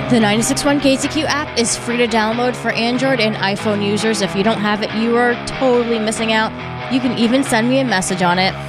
The 96.1 KZQ app is free to download for Android and iPhone users. If you don't have it, you are totally missing out. You can even send me a message on it.